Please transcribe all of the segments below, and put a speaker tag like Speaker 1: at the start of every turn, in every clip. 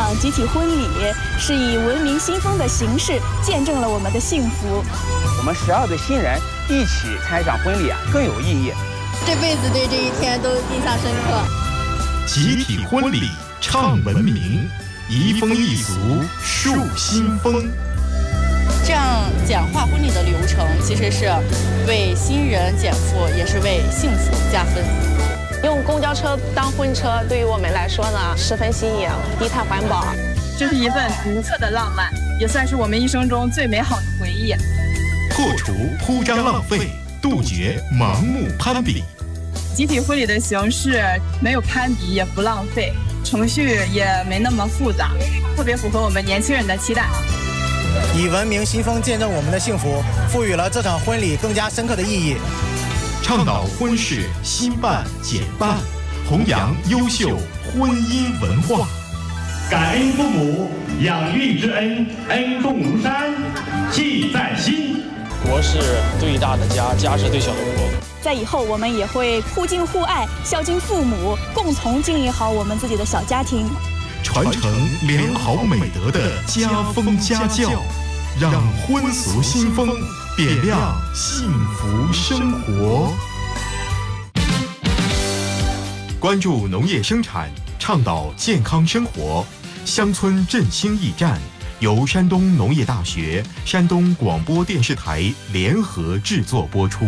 Speaker 1: 场集体婚礼是以文明新风的形式见证了我们的幸福。
Speaker 2: 我们12对新人一起参与这场婚礼更有意义。
Speaker 3: 这辈子对这一天都印象深刻。
Speaker 4: 集体婚礼唱文明，移风易俗树新风。
Speaker 5: 这样简化婚礼的流程，其实是为新人减负，也是为幸福加分。
Speaker 6: 用公交车当婚车，对于我们来说呢，十分新颖，低碳环保。
Speaker 7: 这是一份独特的浪漫，也算是我们一生中最美好的回忆。
Speaker 4: 破除铺张浪费，杜绝盲目攀比。
Speaker 7: 集体婚礼的形式没有攀比，也不浪费，程序也没那么复杂，特别符合我们年轻人的期待。
Speaker 8: 以文明新风见证我们的幸福，赋予了这场婚礼更加深刻的意义。
Speaker 4: 倡导婚事新办简办，弘扬优秀婚姻文化。
Speaker 9: 感恩父母养育之恩，恩重如山，记在心。
Speaker 10: 国是对大的家，家是对小的国。
Speaker 1: 在以后，我们也会互敬互爱，孝敬父母，共同经营好我们自己的小家庭，
Speaker 4: 传承良好美德的家风家教，让婚俗新风点亮幸福生活。关注农业生产，倡导健康生活，乡村振兴驿站由山东农业大学、山东广播电视台联合制作播出。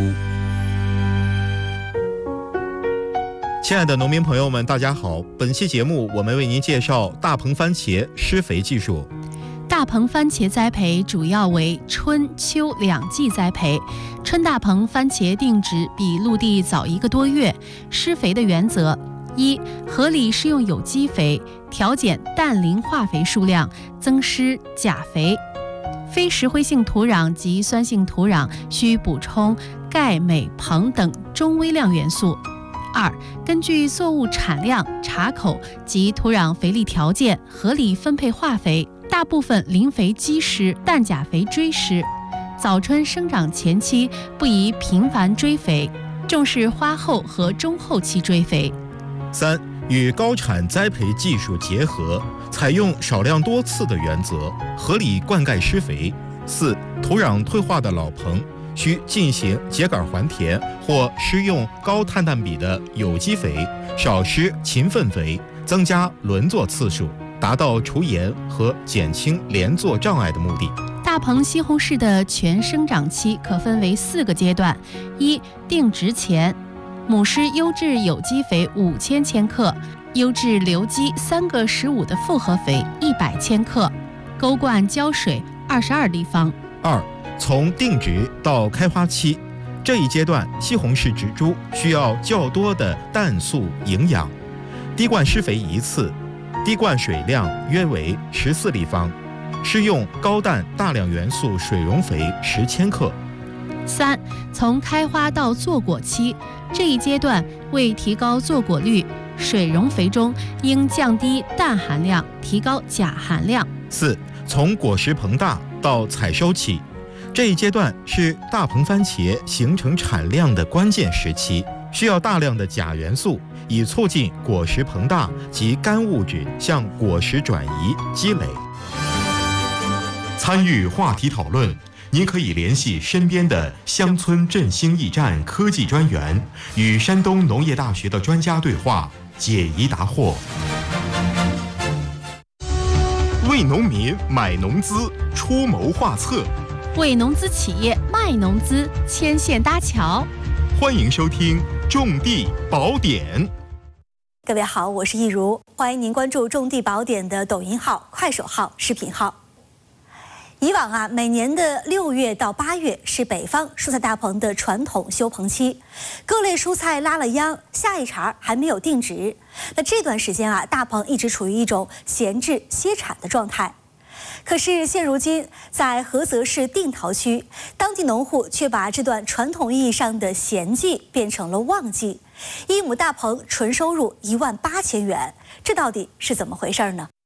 Speaker 11: 亲爱的农民朋友们，大家好！本期节目我们为您介绍大棚番茄施肥技术。
Speaker 12: 大棚番茄栽培主要为春秋2季栽培，春大棚番茄定植比陆地早1个多月。施肥的原则：一、合理施用有机肥，调减氮磷化肥数量，增施钾肥。非石灰性土壤及酸性土壤需补充钙、镁、硼等中微量元素。二、根据作物产量、茶口及土壤肥力条件，合理分配化肥，大部分磷肥基施，氮钾肥追施。早春生长前期不宜频繁追肥，重视花后和中后期追肥。
Speaker 11: 三、与高产栽培技术结合，采用少量多次的原则，合理灌溉施肥。四、土壤退化的老棚需进行秸秆还田或施用高碳氮比的有机肥，少施禽粪肥，增加轮作次数，达到除盐和减轻连作障碍的目的。
Speaker 12: 大棚西红柿的全生长期可分为4个阶段：一、定植前，母施优质有机肥5000千克，优质流基3个15的复合肥100千克，沟灌浇水22立方。
Speaker 11: 二、从定植到开花期，这一阶段西红柿植株需要较多的氮素营养，滴灌施肥1次，滴灌水量约为14立方，施用高氮大量元素水溶肥10千克。
Speaker 12: 三、从开花到坐果期，这一阶段为提高坐果率，水溶肥中应降低氮含量，提高钾含量。
Speaker 11: 四、从果实膨大到采收期，这一阶段是大棚番茄形成产量的关键时期，需要大量的钾元素，以促进果实膨大及干物质向果实转移积累。
Speaker 4: 参与话题讨论，您可以联系身边的乡村振兴驿站科技专员，与山东农业大学的专家对话，解疑答惑。为农民买农资，出谋划策。
Speaker 12: 为农资企业卖农资，牵线搭桥。
Speaker 4: 欢迎收听《种地宝典》。
Speaker 13: 各位好，我是易如，欢迎您关注《种地宝典》的抖音号、快手号、视频号。以往每年的6月到8月是北方蔬菜大棚的传统休棚期，各类蔬菜拉了秧，下一茬还没有定植。那这段时间大棚一直处于一种闲置歇产的状态。可是现如今，在菏泽市定陶区，当地农户却把这段传统意义上的闲季变成了旺季，1亩大棚纯收入18000元，这到底是怎么回事呢？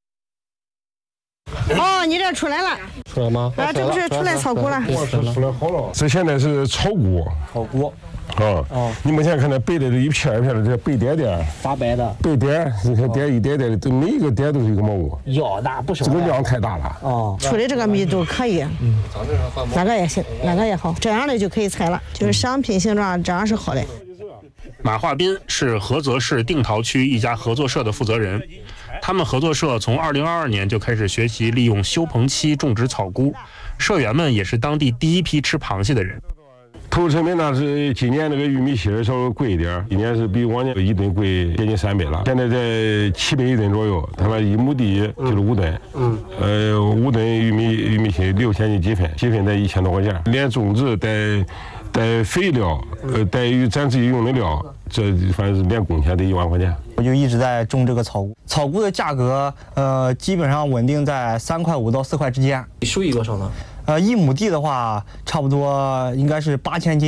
Speaker 14: 哦，你这出来了，
Speaker 15: 出来吗？
Speaker 14: 这不是出来炒股了？
Speaker 15: 出来好了。这现在是炒股，
Speaker 14: 你目前看到白的这一片一片的这白点点，
Speaker 15: 发白的
Speaker 14: 白点，你看点一点点的，这每一个点都是一个蘑菇。
Speaker 15: 哟，那不少。
Speaker 14: 这个量太大了。
Speaker 16: 出的这个米都可以，哪个也行，哪个也好，这样的就可以采了，就是商品形状这样是好的。
Speaker 17: 马化斌是菏泽市定陶区一家合作社的负责人，他们合作社从2022年就开始学习利用休棚期种植草菇，社员们也是当地第一批吃螃蟹的人。
Speaker 14: 投入成本呢是今年那个玉米芯稍微贵一点，今年是比往年1吨贵接近3倍了，现在在700一吨左右，他们1亩地就是5吨，5吨玉米芯6000斤积分在1000多块钱，连种植带肥料，带咱自己用的料，这反正是连工钱得1万块钱。
Speaker 18: 我就一直在种这个草菇，草菇的价格基本上稳定在3块5到4块之间。
Speaker 15: 收益多少呢？
Speaker 18: 1亩地的话，差不多应该是8000斤。